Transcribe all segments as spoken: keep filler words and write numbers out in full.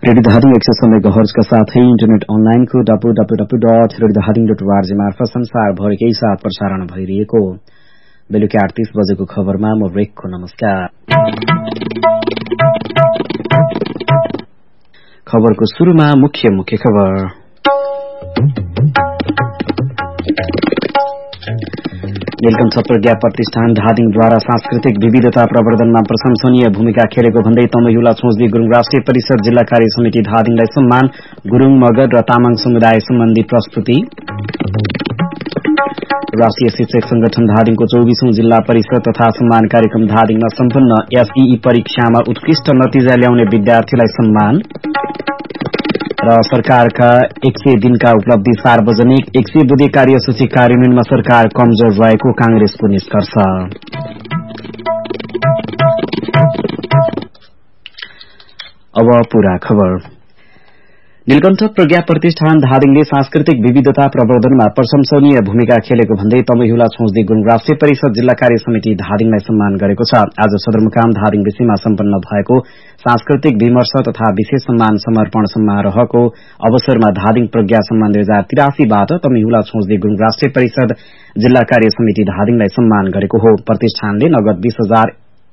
Radio Dhading एक सय छ मेगाहर्जका साथै इन्टरनेट अनलाइनको W W W dot radio Dhading dot ORG मार्फत संसारभरिकै साथ प्रसारण भइरहेको बेलुकी आठ तीस बजेको खबरमा म रेखको नमस्कार। खबरको सुरुमा मुख्य मुख्य खबर। नीलकण्ठ प्रज्ञा प्रतिष्ठान धादिङद्वारा सांस्कृतिक विविधता प्रवर्धनमा प्रशंसनीय भूमिका खेलेको भन्दै तमयुला छोजदी गुरूङ राष्ट्रिय परिषद जिल्ला कार्य समिति धादिङलाई सम्मान, गुरूङ मगर र तामाङ समुदाय सम्बन्धी प्रस्तुति। राष्ट्रिय शिक्षक संगठन धादिङको चौबीसौं जिल्ला परिषद तथा सम्मान कार्यक्रम धादिङमा सम्पन्न। एसईई परीक्षामा उत्कृष्ट नतिजा ल्याउने विद्यार्थीलाई सम्मान र सरकारका एक सय दिनका उपलब्धि सार्वजनिक। एक सय बुधे कार्यसूची कार्यान्वयनमा सरकार कमजोर रहेको कांग्रेसको निष्कर्ष। अब पूरा खबर। नीलकण्ठ प्रज्ञा प्रतिष्ठान धादिङले सांस्कृतिक विविधता प्रवर्धनमा प्रशंसनीय भूमिका खेलेको भन्दै तमयुला छोजदी गुरूङ राष्ट्रिय परिषद जिल्ला कार्य समिति धादिङलाई सम्मान गरेको छ। आज सदरमुकाम धादिङ विषयमा सम्पन्न भएको सांस्कृतिक विमर्श तथा विशेष सम्मान समर्पण समारोहको अवसरमा धादिङ प्रज्ञा सम्मान दुई हजार तिरासीबाट तमयुला छोजदी गुरूङ राष्ट्रिय परिषद जिल्ला कार्य समिति धादिङलाई सम्मान गरेको हो। प्रतिष्ठानले नगद बीस हजार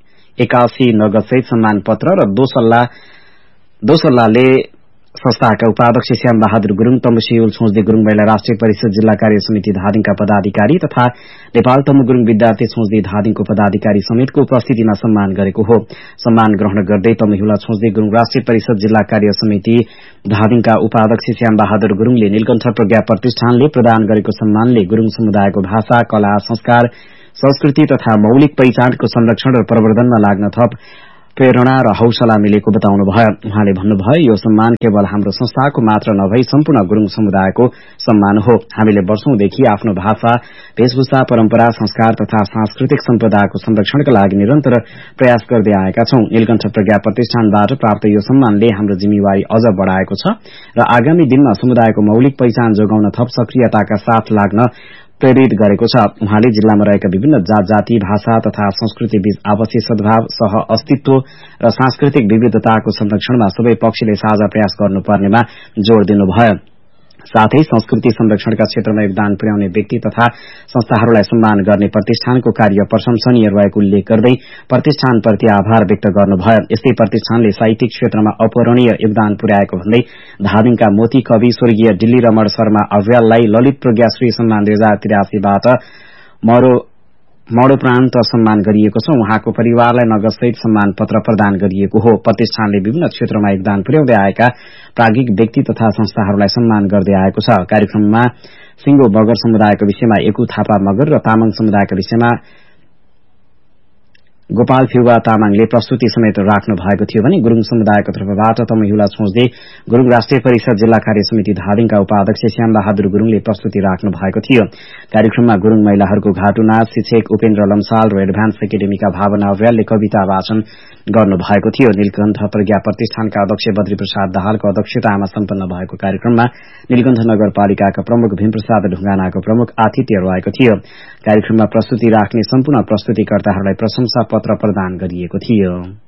एकासी नगदसहित सम्मान पत्र र दोसल्ला दोसल्लाले संस्थाका उपाध्यक्ष श्याम बहादुर गुरूङ, तमुसियुल छोजदी गुरूङ महिला राष्ट्रिय परिषद जिल्ला कार्य समिति धादिङका पदाधिकारी तथा नेपाल तमु गुरूङ विद्यार्थी छोजदी धादिङको पदाधिकारी समेतको उपस्थितिमा सम्मान गरेको हो। सम्मान ग्रहण गर्दै तमयुला छोजदी गुरूङ राष्ट्रिय परिषद जिल्ला कार्य समिति धादिङका उपाध्यक्ष श्याम बहादुर गुरूङले नीलकण्ठ प्रज्ञा प्रतिष्ठानले प्रदान गरेको सम्मानले गुरूङ समुदायको भाषा, कला, संस्कार, संस्कृति तथा मौलिक पहिचानको संरक्षण र प्रवर्धनमा लाग्न थप प्रेरणा र हौसला मिलेको बताउनु भयो। उहाँले भन्नुभयो, यो सम्मान केवल हाम्रो संस्थाको मात्र नभई सम्पूर्ण गुरूङ समुदायको सम्मान हो। हामीले वर्षौंदेखि आफ्नो भाषा, वेशभूषा, परम्परा, संस्कार तथा सांस्कृतिक सम्पदाको संरक्षणका लागि निरन्तर प्रयास गर्दै आएका छौं। नीलकण्ठ प्रज्ञा प्रतिष्ठानबाट प्राप्त यो सम्मानले हाम्रो जिम्मेवारी अझ बढ़ाएको छ र आगामी दिनमा समुदायको मौलिक पहिचान जोगाउन थप सक्रियताका साथ लाग्न प्रेरित गरेको छ। उहाँले जिल्लामा रहेका विभिन्न जात जाति, भाषा तथा संस्कृति बीच आपसी सद्भाव, सह अस्तित्व र सांस्कृतिक विविधताको संरक्षणमा सबै पक्षले साझा प्रयास गर्नुपर्नेमा जोड़ दिनुभयो। साथै संस्कृति संरक्षणका क्षेत्रमा योगदान पुर्याउने व्यक्ति तथा संस्थाहरूलाई सम्मान गर्ने प्रतिष्ठानको कार्य प्रशंसनीय रहेको उल्लेख गर्दै प्रतिष्ठानप्रति आभार व्यक्त गर्नुभयो। यस्तै प्रतिष्ठानले साहित्यिक क्षेत्रमा अपरणीय योगदान पुर्याएको भन्दै धादिङका मोती कवि स्वर्गीय दिल्ली रमण शर्मा अव्याललाई ललित प्रज्ञाश्री सम्मान दुई हजार तिरासीबाट मरो मरणोपरान्त सम्मान गरिएको छ। उहाँको परिवारलाई नगदसहित सम्मान पत्र प्रदान गरिएको हो। प्रतिष्ठानले विभिन्न क्षेत्रमा योगदान पुर्याउँदै आएका प्राज्ञिक व्यक्ति तथा संस्थाहरूलाई सम्मान गर्दै आएको छ। कार्यक्रममा सिंगो मगर समुदायको विषयमा एकु थापा मगर र तामाङ समुदायका विषयमा गोपाल फिउवा तामाङले प्रस्तुति समेत राख्नु भएको थियो भने गुरूङ समुदायको तर्फबाट तमयुला छोजदी गुरूङ राष्ट्रिय परिषद जिल्ला कार्य समिति धादिङका उपाध्यक्ष श्याम बहादुर गुरूङले प्रस्तुति राख्नु भएको थियो। कार्यक्रममा गुरूङ महिलाहरूको घाटु नाच, शिक्षक उपेन्द्र लम्साल र एडभान्स एकाडेमीका भावना अव्यालले कविता वाचन गर्नु भएको थियो। नीलकण्ठ प्रज्ञा प्रतिष्ठानका अध्यक्ष बद्री प्रसाद दाहालको अध्यक्षतामा सम्पन्न भएको कार्यक्रममा नीलकण्ठ नगरपालिकाका प्रमुख भीमप्रसाद ढुंगानाको प्रमुख आतिथ्य रहेको थियो। कार्यक्रममा प्रस्तुति राख्ने सम्पूर्ण प्रस्तुतिकर्ताहरूलाई प्रशंसा पत्र प्रदान गरिएको थियो।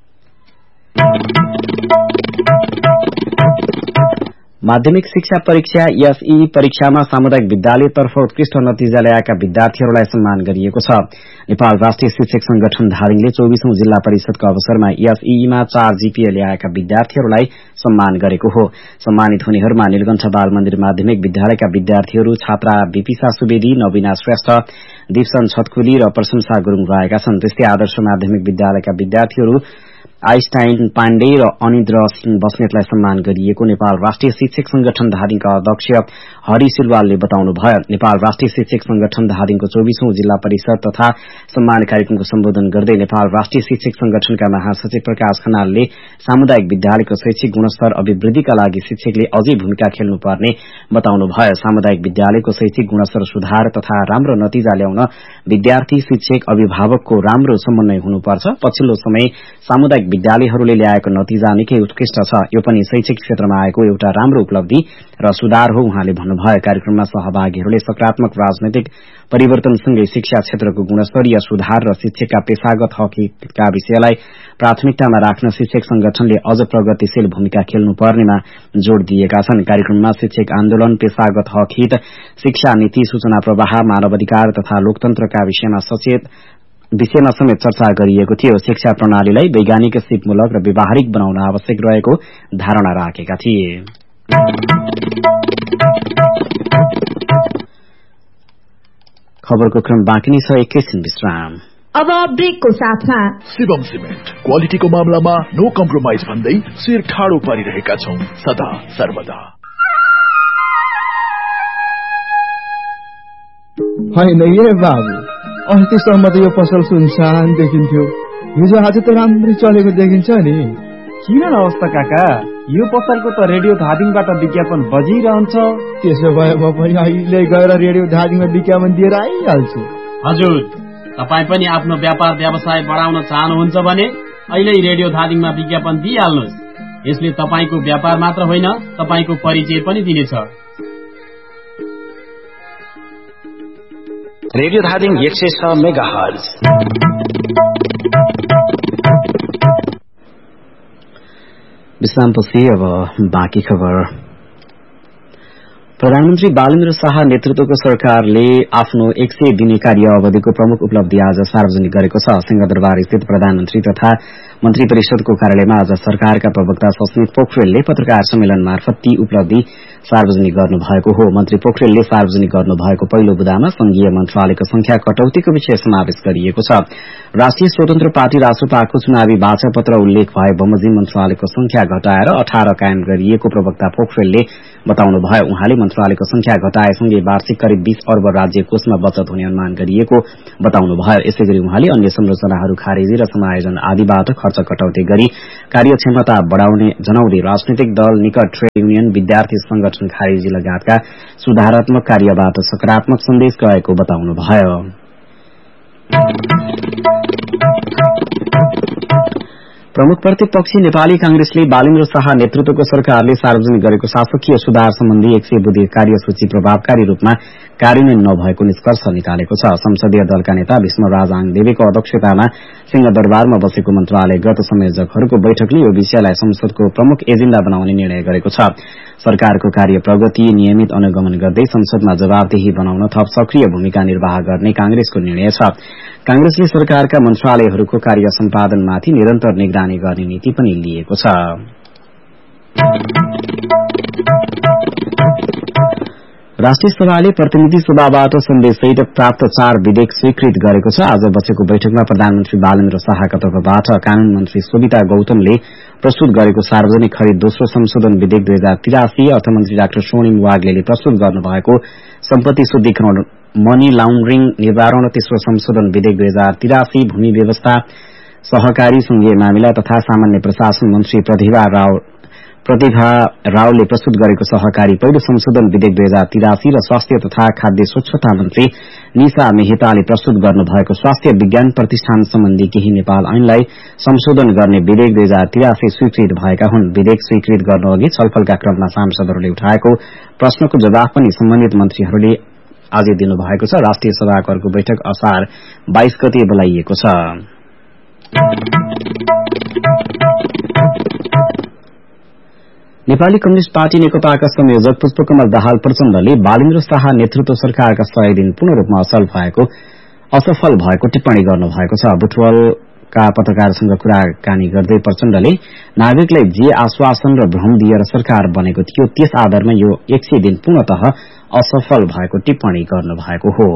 माध्यमिक शिक्षा परीक्षा एसईई परीक्षामा सामुदायिक विद्यालयतर्फ उत्कृष्ट नतिजा ल्याएका विद्यार्थीहरूलाई सम्मान गरिएको छ। नेपाल राष्ट्रिय शिक्षक संगठन धादिङले चौबीसौं जिल्ला परिषदको अवसरमा एसईईमा चार जीपीए ल्याएका विद्यार्थीहरूलाई सम्मान गरेको हो। सम्मानित हुनेहरूमा नीलकण्ठ बाल मन्दिर माध्यमिक विद्यालयका विद्यार्थीहरू छात्रा विपिसा सुवेदी, नवीना श्रेष्ठ, दीप्सन छतकुली र प्रशंसा गुरूङ रहेका छन्। त्यस्तै आदर्श माध्यमिक विद्यालयका विद्यार्थीहरू आइस्टाइन पाण्डे र अनिन्द्र सिंह बस्नेतलाई सम्मान गरिएको नेपाल राष्ट्रिय शिक्षक संगठन धादिङका अध्यक्ष हरि सिलवालले बताउनुभयो। नेपाल राष्ट्रिय शिक्षक संगठन धादिङको चौबीसौं जिल्ला परिषद तथा सम्मान कार्यक्रमको सम्बोधन गर्दै नेपाल राष्ट्रिय शिक्षक संगठनका महासचिव प्रकाश खनालले सामुदायिक विद्यालयको शैक्षिक गुणस्तर अभिवृद्धिका लागि शिक्षकले अझै भूमिका खेल्नुपर्ने बताउनुभयो। सामुदायिक विद्यालयको शैक्षिक गुणस्तर सुधार तथा राम्रो नतिजा ल्याउन विद्यार्थी, शिक्षक, अभिभावकको राम्रो समन्वय हुनुपर्छ। पछिल्लो समय सामुदायिक व्यावसायिक विद्यालयहरूले ल्याएको नतिजा निकै उत्कृष्ट छ। यो पनि शैक्षिक क्षेत्रमा आएको एउटा राम्रो उपलब्धि र सुधार हो उहाँले भन्नुभयो। कार्यक्रममा सहभागीहरूले सकारात्मक राजनैतिक परिवर्तनसँगै शिक्षा क्षेत्रको गुणस्तरीय सुधार र शिक्षकका पेशागत हकका विषयलाई प्राथमिकतामा राख्न शिक्षक संगठनले अझ प्रगतिशील भूमिका खेल्नुपर्नेमा जोड़ दिएका छन्। कार्यक्रममा शिक्षक आन्दोलन, पेशागत हक हित, शिक्षा नीति, सूचना प्रवाह, मानवाधिकार तथा लोकतन्त्रका विषयमा सचेत विषयमा समेत चर्चा गरिएको थियो। शिक्षा प्रणालीलाई वैज्ञानिक, सिपमूलक र व्यावहारिक बनाउन आवश्यक रहेको धारणा राखेका थिए। खबरको क्रम बाँकी नै छ, एकैछिन विश्राम। अब ब्रेकको साथमा शिवम सिमेन्ट क्वालिटीको मामलामा नो कम्प्रोमाइज भन्दै शिर ठाडो पारिरहेका छौं सदा सर्वदा। होइन ए बाबु, अस्तिसम्म त यो पसल सुनसान देखिन्थ्यो, हिजो आज त राम्रै चलेको देखिन्छ नि। किन न अवस्था काका, यो पसलको त रेडियो धादिङबाट विज्ञापन बजिरहन्छ। त्यसो भए म पनि अहिले गएर रेडियो धादिङमा विज्ञापन दिएर आइहाल्छु। हजुर, तपाई पनि आफ्नो व्यापार व्यवसाय बढाउन चाहनुहुन्छ भने अहिले रेडियो धादिङमा विज्ञापन दिइहाल्नुहोस्। यसले तपाईको व्यापार मात्र होइन, तपाईको परिचय पनि दिनेछ। रेडियो धादिङ एक सय छ मेगाहर्ज। विश्रामपछि अब बाँकी खबर। प्रधानमन्त्री बालेन्द्र शाह नेतृत्वको सरकारले आफ्नो एक सय दिने कार्य अवधिको प्रमुख उपलब्धि आज सार्वजनिक गरेको छ। सिंहदरबार स्थित प्रधानमन्त्री तथा मन्त्री परिषदको कार्यालयमा आज सरकारका प्रवक्ता सस्मित पोखरेलले पत्रकार सम्मेलन मार्फत ती उपलब्धि सार्वजनिक गर्नुभएको हो। मन्त्री पोखरेलले सार्वजनिक गर्नुभएको पहिलो बुदामा संघीय मन्त्रालयको संख्या कटौतीको विषय समावेश गरिएको छ। राष्ट्रिय स्वतन्त्र पार्टी रासपाको चुनावी बाचापत्र उल्लेख भए बमोजिम मन्त्रालयको संख्या घटाएर अठार कायम गरिएको प्रवक्ता पोखरेलले बताउनुभयो। उहाँले मन्त्रालयको संख्या घटाएसँगै वार्षिक करिब बीस अर्ब राज्य कोषमा बचत हुने अनुमान गरिएको बताउनुभयो। यसैगरी उहाँले अन्य संरचनाहरू खारेजी र समायोजन आदिबाट खर्च कटौती गरी कार्यक्षमता बढ़ाउने जनाउँदै राजनैतिक दल, निकट ट्रेड युनियन, विद्यार्थी संगठन खारेजी लगायतका सुधारात्मक कार्यबाट सकारात्मक सन्देश गएको बताउनुभयो। प्रमुख प्रतिपक्षी नेपाली कांग्रेसले बालेन्द्र शाह नेतृत्वको सरकारले सार्वजनिक गरेको शासकीय सुधार सम्बन्धी एक सय बुँदे कार्यसूची प्रभावकारी रूपमा कार्यान्वयन नभएको निष्कर्ष निकालेको छ। संसदीय दलका नेता विष्णुराज आङदेवीको अध्यक्षतामा सिंहदरबारमा बसेको मन्त्रालयगत संयोजकहरूको बैठकले यो विषयलाई संसदको प्रमुख एजेण्डा बनाउने निर्णय गरेको छ। सरकारको कार्य प्रगति नियमित अनुगमन गर्दै संसदमा जवाबदेही बनाउन थप सक्रिय भूमिका निर्वाह गर्ने कांग्रेसको निर्णय छ। कांग्रेसले सरकारका मन्त्रालयहरूको कार्य सम्पादनमाथि निरन्तर निगरानी गर्ने नीति पनि लिएको छ। राष्ट्रिय सभाले प्रतिनिधि सभाबाट सन्देशसहित प्राप्त चार विधेयक स्वीकृत गरेको छ। आज बसेको बैठकमा प्रधानमन्त्री बालेन्द्र शाहका तर्फबाट कानून मन्त्री सोभिता गौतमले प्रस्तुत गरेको सार्वजनिक खरिद दोस्रो संशोधन विधेयक दुई हजार तिरासी, अर्थमन्त्री डाक्टर सोनिम वाग्लेले प्रस्तुत गर्नुभएको सम्पत्ति शुद्धिकरण मनी लाउन्ड्रिङ निवारण तेस्रो संशोधन विधेयक दुई हजार तिरासी, भूमि व्यवस्था, सहकारी संघीय मामिला तथा सामान्य प्रशासन मन्त्री प्रतिभा राव प्रतिभा रावले प्रस्तुत गरेको सहकारी पहिलो संशोधन विधेयक दुई हजार तिरासी र स्वास्थ्य तथा खाद्य स्वच्छता मन्त्री निशा मेहताले प्रस्तुत गर्नुभएको स्वास्थ्य विज्ञान प्रतिष्ठान सम्बन्धी केही नेपाल ऐनलाई संशोधन गर्ने विधेयक दुई हजार तिरासी स्वीकृत भएका हुन्। विधेयक स्वीकृत गर्नुअघि छलफलका क्रममा सांसदहरूले उठाएको प्रश्नको जवाफ पनि सम्बन्धित मन्त्रीहरूले आज दिनुभएको छ। राष्ट्रिय सभाको अर्को बैठक असार बाइस गते बोलाइएको छ। नेपाली कम्युनिष्ट पार्टी नेकपाका संयोजक पुष्पकमल दाहाल प्रचण्डले बालेन्द्र शाह नेतृत्व सरकारका सय दिन पूर्ण रूपमा असफल भएको असफल भएको टिप्पणी गर्नुभएको छ। बुटवलका पत्रकारसँग कुराकानी गर्दै प्रचण्डले नागरिकलाई जे आश्वासन र भ्रम दिएर सरकार बनेको थियो त्यस आधारमा यो एक सय दिन पूर्णतः असफल भएको टिप्पणी गर्नुभएको हो।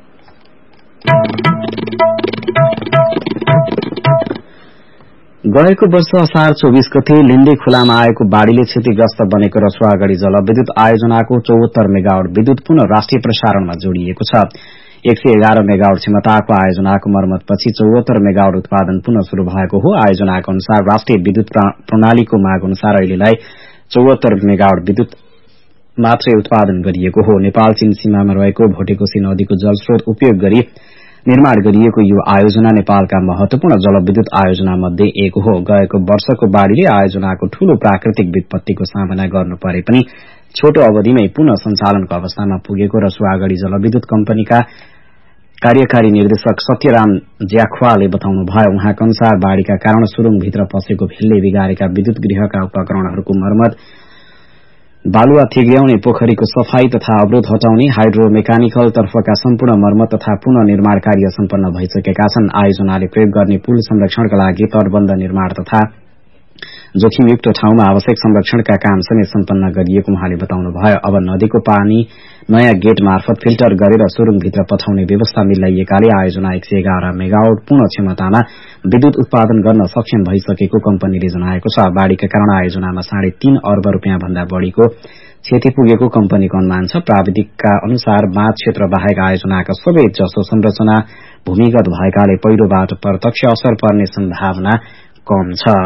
गएको वर्ष असार चौबीस गते लिण्डे खोलामा आएको बाढ़ीले क्षतिग्रस्त बनेको रसुवागढ़ी जलविद्युत आयोजनाको चौहत्तर मेगावाट विद्युत पुनः राष्ट्रिय प्रसारणमा जोड़िएको छ। एक सय एघार मेगावाट क्षमताको आयोजनाको मर्मतपछि चौहत्तर मेगावाट उत्पादन पुनः शुरू भएको हो। आयोजनाको अनुसार राष्ट्रिय विद्युत प्रणालीको माग अनुसार अहिलेलाई चौहत्तर मेगावाट विद्युत मात्रै उत्पादन गरिएको हो। नेपाल चीन सीमामा रहेको भोटेकोशी नदीको जलस्रोत उपयोग गरी निर्माण गरिएको यो आयोजना नेपालका महत्वपूर्ण जलविद्युत आयोजना मध्ये एक हो। गएको वर्षको बाढ़ीले आयोजनाको ठूलो प्राकृतिक विपत्तिको सामना गर्नु परे पनि छोटो अवधिमै पुनः सञ्चालनको अवस्थामा पुगेको रसुवागढ़ी जलविद्युत कम्पनीका कार्यकारी निर्देशक सत्यराम ज्याख्वाले बताउनुभयो। उहाँका अनुसार बाढ़ीका कारण सुरुङभित्र पसेको भिलले बिगारेका विद्युत गृहका उपकरणहरूको मर्मत, बालुवा थिग्याउने, पोखरीको सफाई तथा अवरोध हटाउने, हाइड्रो मेकानिकल तर्फका सम्पूर्ण मर्मत तथा पुनः निर्माण कार्य सम्पन्न भइसकेका छन्। आयोजनाले प्रयोग गर्ने पुल संरक्षणका लागि तटबन्ध निर्माण तथा जोखिमयुक्त ठाउँमा आवश्यक संरक्षणका काम समेत सम्पन्न गरिएको उहाँले बताउनुभयो। अब नदीको पानी नयाँ गेट मार्फत फिल्टर गरेर सुरुङभित्र पठाउने व्यवस्था मिलाइएकाले आयोजना एक सय एघार मेगावाट पूर्ण क्षमतामा विद्युत उत्पादन गर्न सक्षम भइसकेको कम्पनीले जनाएको छ। बाढ़ीका कारण आयोजनामा साढे तीन अर्ब रूपियाँ भन्दा बढ़ीको क्षति पुगेको कम्पनीको अनुमान छ। प्राविधिकका अनुसार बाँध क्षेत्र बाहेक आयोजनाका सबै जसो संरचना भूमिगत भएकाले पहिरोबाट प्रत्यक्ष असर पर्ने सम्भावना कम छ।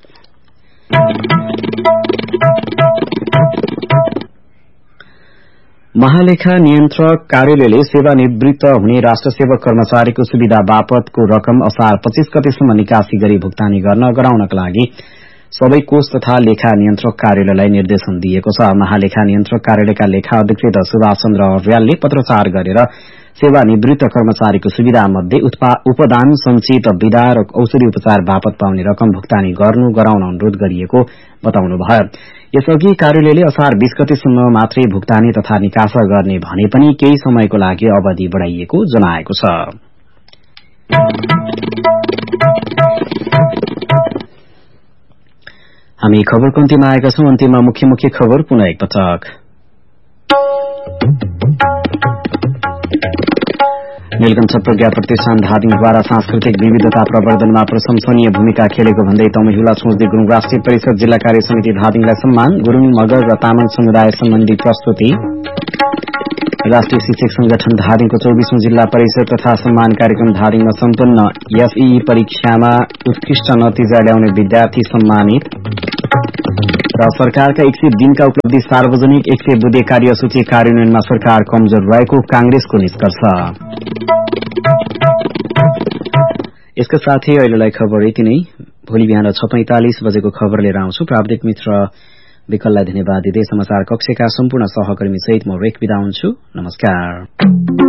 महालेखा नियन्त्रक कार्यालयले सेवानिवृत्त हुने राष्ट्र सेवक कर्मचारीको सुविधा बापतको रकम असार पच्चीस गतेसम्म निकासी गरी भुक्तानी गर्न गराउनका लागि सबै कोष तथा लेखा नियन्त्रक कार्यालयलाई निर्देशन दिएको छ। महालेखा नियन्त्रक कार्यालयका लेखा अधिकृत सुभाष चन्द्र अर्यालले पत्रचार गरेर सेवानिवृत्त कर्मचारीको सुविधा मध्ये उपदान, संचित विदा र औषधि उपचार बापत पाउने रकम भुक्तानी गर्नु गराउन अनुरोध गरिएको बताउनुभयो। यसअघि कार्यालयले असार बीस गतेसम्म मात्रै भुक्तानी तथा निकासा गर्ने भने पनि केही समयको लागि अवधि बढ़ाइएको जनाएको छ। हामी खबरको अन्त्यमा आएका छौं। अन्त्यमा मुख्य मुख्य खबर पुनः एकपटक। नीलकण्ठ प्रज्ञा प्रतिष्ठान धादिङद्वारा सांस्कृतिक विविधता प्रवर्धनमा प्रशंसनीय भूमिका खेलेको भन्दै तमहिला छोजदी गुरूङ राष्ट्रिय परिषद जिल्ला कार्य समिति धादिङलाई सम्मान। गुरूङ, मगर र तामाङ समुदाय सम्बन्धी प्रस्तुति। राष्ट्रिय शिक्षक संगठन धादिङको चौबीसौं जिल्ला परिषद तथा सम्मान कार्यक्रम धादिङमा सम्पन्न। एसईई परीक्षामा उत्कृष्ट नतिजा ल्याउने विद्यार्थी सम्मानित। र सरकारका एक सय दिनका उपलब्धि सार्वजनिक, एक सय बुधे कार्यसूची कार्यान्वयनमा सरकार कमजोर रहेको कांग्रेसको निष्कर्ष। यसका साथै अहिलेलाई खबर यति नै। भोलि बिहान छ पैंतालिस बजेको खबर लिएर आउँछु। प्राविधिक मित्र विकललाई धन्यवाद दिँदै समाचार कक्षका सम्पूर्ण सहकर्मी सहित म रेक बिदा हुन्छु। नमस्कार।